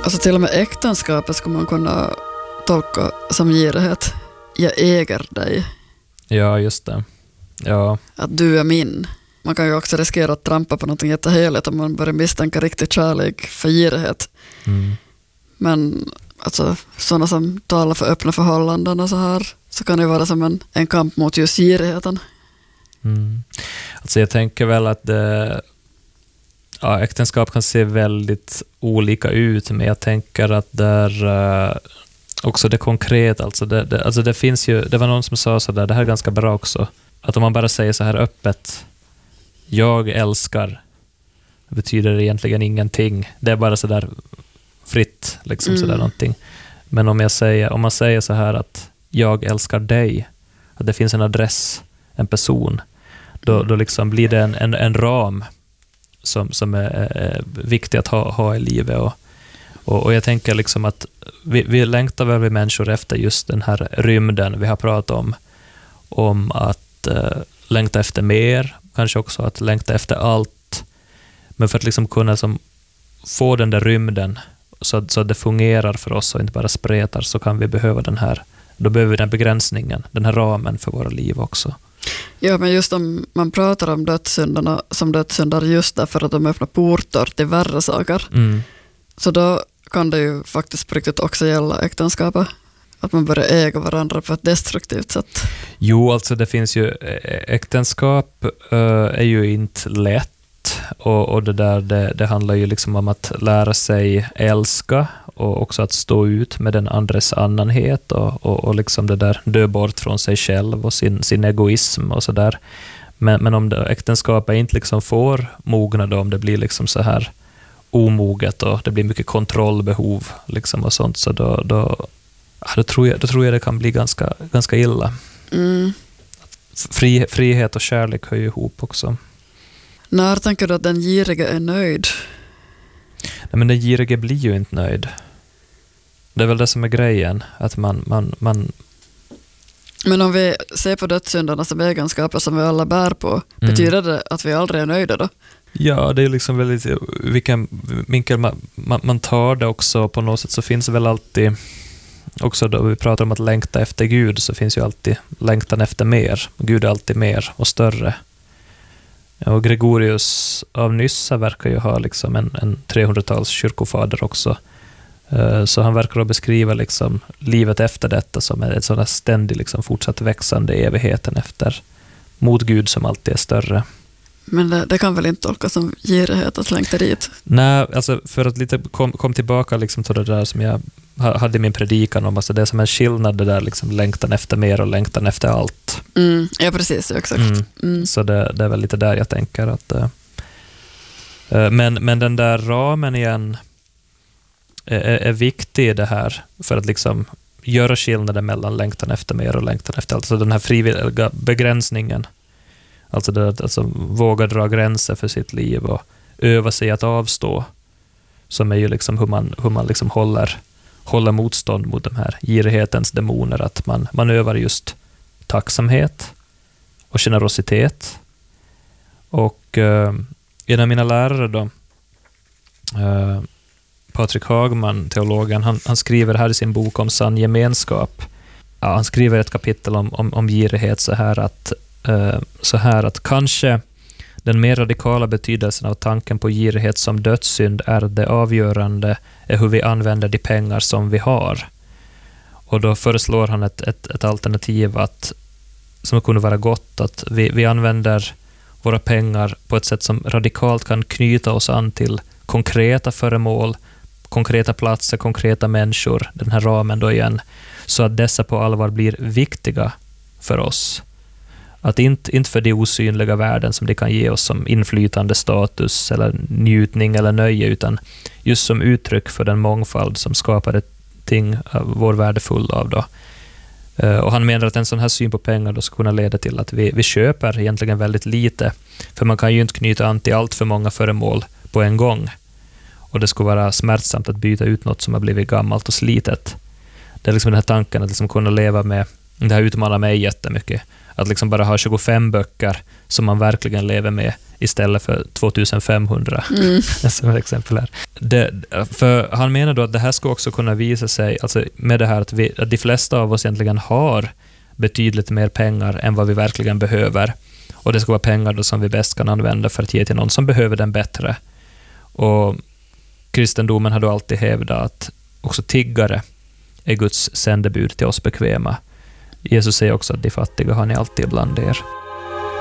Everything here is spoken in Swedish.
Alltså till och med äktenskapet skulle man kunna tolka som girighet. Jag äger dig. Ja, just det. Ja. Att du är min. Man kan ju också riskera att trampa på något jätteheligt om man börjar misstänka riktigt kärlek för girighet. Mm. Men alltså, sådana som talar för öppna förhållanden och så här, så kan det ju vara som en kamp mot just girigheten. Mm. Alltså jag tänker väl att äktenskap kan se väldigt olika ut, men jag tänker att där också det konkret, alltså det finns ju, det var någon som sa så där, det här är ganska bra också, att om man bara säger så här öppet, jag älskar, det betyder egentligen ingenting, det är bara så där fritt liksom, så där någonting. Men om man säger så här att jag älskar dig, att det finns en adress, en person, då liksom blir det en ram som är viktig att ha i livet. Och jag tänker liksom att vi längtar väl, vi människor, efter just den här rymden vi har pratat om att längta efter mer, kanske också att längta efter allt. Men för att liksom kunna få den där rymden så att det fungerar för oss och inte bara spretar, så kan vi behöva då behöver vi den begränsningen, den här ramen för våra liv också. Ja, men just om man pratar om dödssyndarna som dödssyndar just därför att de öppnar portar till värre saker. Så då kan det ju faktiskt på riktigt också gälla äktenskapet. Att man börjar äga varandra på ett destruktivt sätt. Jo, alltså det finns ju, äktenskap är ju inte lätt. Och det handlar ju liksom om att lära sig älska och också att stå ut med den andres annanhet och liksom det där dö bort från sig själv och sin egoism och sådär. Men om äktenskapet inte liksom får mogna då, om det blir liksom så här omoget och det blir mycket kontrollbehov liksom och sånt, så då tror jag det kan bli ganska illa. Frihet och kärlek hör ju ihop också. När tänker du att den girige är nöjd? Nej, men den girige blir ju inte nöjd. Det är väl det som är grejen. Att man... Men om vi ser på dödssyndarna som egenskaper som vi alla bär på, betyder det att vi aldrig är nöjda då? Ja, det är liksom väldigt... Vilken vinkel man tar det också. På något sätt så finns det väl alltid... Också då vi pratar om att längta efter Gud, så finns ju alltid längtan efter mer. Gud är alltid mer och större. Och Gregorius av Nyssa verkar ju ha liksom en 300-tals kyrkofader också. Så han verkar att beskriva liksom livet efter detta som ett sådant ständigt liksom fortsatt växande evigheten efter mot Gud som alltid är större. Men det kan väl inte tolkas som girighet att längta dit? Nej, alltså för att lite kom tillbaka liksom till det där som jag hade i min predikan om, alltså det är som en skillnad, det där liksom längtan efter mer och längtan efter allt. Ja, precis, exakt. Så det är väl lite där jag tänker att men den där ramen igen är viktig i det här för att liksom göra skillnaden mellan längtan efter mer och längtan efter allt. Så den här frivilliga begränsningen, alltså våga dra gränser för sitt liv och öva sig att avstå, som är ju liksom hur man liksom håller motstånd mot de här girighetens demoner, att man övar just tacksamhet och generositet. Och en av mina lärare då, Patrik Hagman, teologen, han skriver här i sin bok om sann gemenskap. Ja, han skriver ett kapitel om girighet så här att kanske den mer radikala betydelsen av tanken på girighet som dödssynd är det avgörande är hur vi använder de pengar som vi har. Och då föreslår han ett alternativ som kunde vara gott, att vi använder våra pengar på ett sätt som radikalt kan knyta oss an till konkreta föremål, konkreta platser, konkreta människor, den här ramen då igen, så att dessa på allvar blir viktiga för oss. Att inte för de osynliga värden som det kan ge oss som inflytande, status eller njutning eller nöje, utan just som uttryck för den mångfald som skapar ett ting vår värdefull av då. Och han menar att en sån här syn på pengar då ska kunna leda till att vi köper egentligen väldigt lite, för man kan ju inte knyta an till allt för många föremål på en gång. Och det skulle vara smärtsamt att byta ut något som har blivit gammalt och slitet. Det är liksom den här tanken att liksom kunna leva med, det här utmanar mig jättemycket, att liksom bara ha 25 böcker som man verkligen lever med istället för 2500 som ett exempel här. För han menar då att det här ska också kunna visa sig, alltså med det här att de flesta av oss egentligen har betydligt mer pengar än vad vi verkligen behöver, och det ska vara pengar då som vi bäst kan använda för att ge till någon som behöver den bättre. Och kristendomen har då alltid hävdat att också tiggare är Guds sändebud till oss bekväma. Jesus säger också att de fattiga har ni alltid bland er.